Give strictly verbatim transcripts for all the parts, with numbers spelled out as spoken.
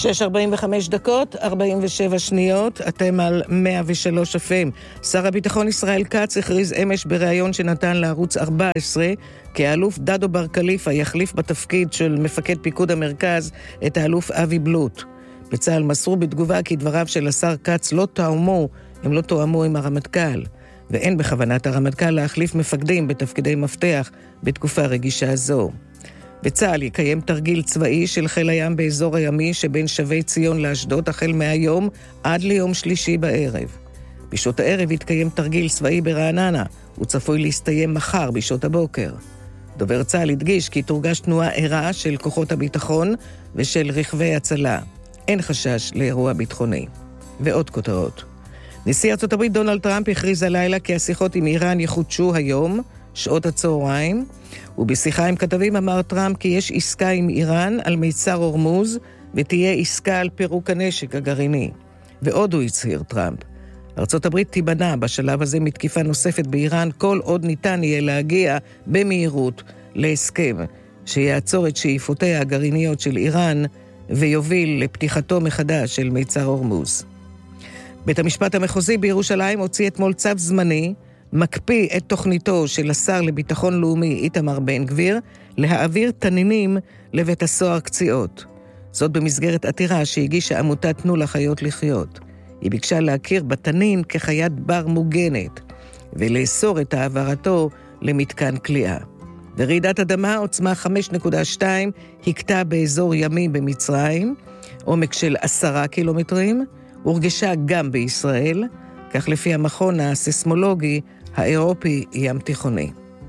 שש ארבעים וחמש דקות, ארבעים ושבע שניות, אתם על מאה ושלוש אף אם. שר הביטחון ישראל כץ הכריז אמש בריאיון שנתן לערוץ ארבע עשרה, כי האלוף דדו בר קליפה יחליף בתפקיד של מפקד פיקוד המרכז את האלוף אבי בלוט. בצה"ל מסרו בתגובה כי דבריו של השר כץ לא תאומו, הם לא תואמו עם הרמטכ"ל, ואין בכוונת הרמטכ"ל להחליף מפקדים בתפקידי מפתח בתקופה רגישה זו. בצה"ל יקיים תרגיל צבאי של חיל הים באזור הימי שבין שבי ציון לאשדוד החל מהיום עד ליום שלישי בערב. בשעות הערב יתקיים תרגיל צבאי ברעננה, הוא צפוי להסתיים מחר בשעות הבוקר. דובר צה"ל הדגיש כי תורגש תנועה ערה של כוחות הביטחון ושל רכבי הצלה. אין חשש לאירוע ביטחוני. ועוד כותרות. נשיא ארצות הברית דונלד טראמפ הכריז הלילה כי השיחות עם איראן יחודשו היום, שעות הצהריים, ובשיחה עם כתבים אמר טראמפ כי יש עסקה עם איראן על מיצר הורמוז, ותהיה עסקה על פירוק הנשק הגרעיני. ועוד הוא הצהיר טראמפ. ארצות הברית תיבנה בשלב הזה מתקיפה נוספת באיראן, כל עוד ניתן יהיה להגיע במהירות להסכם שיעצור את שאיפותיה הגרעיניות של איראן, ויוביל לפתיחתו מחדש של מיצר הורמוז. בית המשפט המחוזי בירושלים הוציא אתמול צו זמני, מקפיא את תוכניתו של השר לביטחון לאומי איתמר בן גביר, להעביר תנינים לבית הסוהר קציעות. זאת במסגרת עתירה שהגישה עמותת תנו לחיות לחיות. היא ביקשה להכיר בתנין כחיית בר מוגנת, ולאסור את העברתו למתקן כליאה. ורעידת אדמה עוצמה חמש נקודה שתיים הכתה באזור ימי במצרים, עומק של עשרה קילומטרים, הורגשה גם בישראל, כך לפי המכון הסיסמולוגי האירופי ים תיכוני.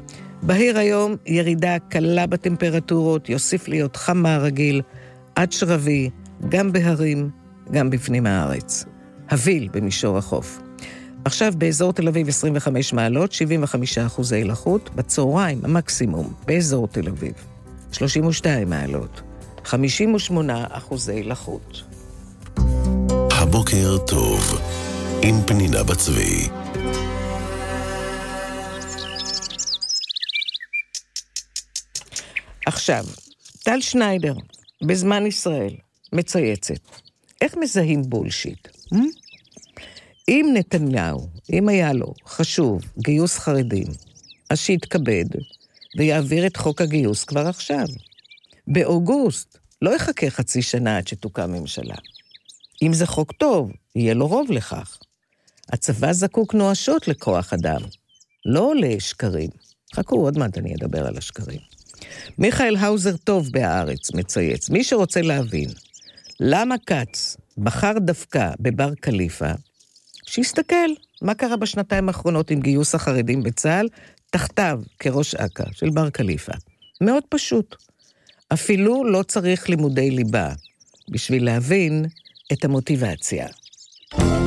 בהיר היום ירידה קלה בטמפרטורות, יוסיף להיות חמה רגיל, עד שרבי, גם בהרים, גם בפנים הארץ. הוויל במישור החוף. עכשיו באזור תל אביב עשרים וחמש מעלות, שבעים וחמישה אחוזי לחות, בצהריים המקסימום באזור תל אביב. שלושים ושתיים מעלות, חמישים ושמונה אחוזי לחות. הבוקר טוב, עם פנינה בצבי. עכשיו, טל שניידר, בזמן ישראל, מצייצת. איך מזהים בולשיט? Hmm? אם נתניהו, אם היה לו חשוב גיוס חרדים, אז שיתכבד ויעביר את חוק הגיוס כבר עכשיו. באוגוסט לא יחכה חצי שנה עד שתוקם ממשלה. אם זה חוק טוב, יהיה לו רוב לכך. הצבא זקוק נואשות לכוח אדם, לא לשקרים. חכו, עוד מעט אני אדבר על השקרים. מיכאל האוזר טוב בהארץ מצייץ, מי שרוצה להבין למה כץ בחר דווקא בבר קליפה, שיסתכל מה קרה בשנתיים האחרונות עם גיוס החרדים בצה"ל, תחתיו כראש אכ"א של בר קליפה. מאוד פשוט. אפילו לא צריך לימודי ליבה בשביל להבין את המוטיבציה.